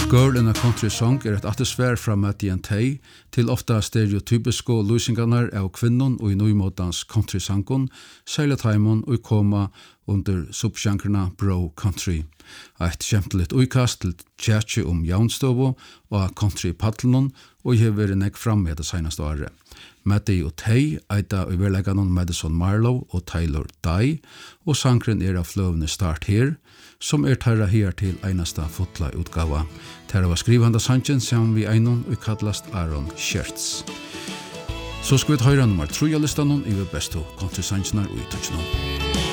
Girl in a Country Song et atmosfær fra Matty and Tay til ofta stereotypiske lysingarnar av kvinnon og i nymotans country-sangon, særlig taimon og koma under subsjankrena bro country. Et kjempelig uikast til tjatsi jaunstovo og country-paddlenon og har vært nekk fram med det senaste året. Matty og Tay eita i verleganon Madison Marlowe og Taylor Dye, og sangren av fløvende Start Here, som tarra her til einasta fotla utgava. Tarra var skrivanda sangen som vi einon og kallast Aaron Schertz. Så skal vi høyra nummer 3 av listanon i besto country-sangenar og i touchnon.